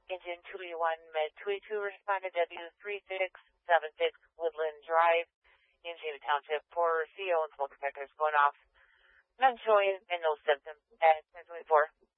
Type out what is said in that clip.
Engine 281 Med 22 responded W3676 Woodland Drive, Eugene Township for CO and smoke detectors going off. None showing and no symptoms at 1024.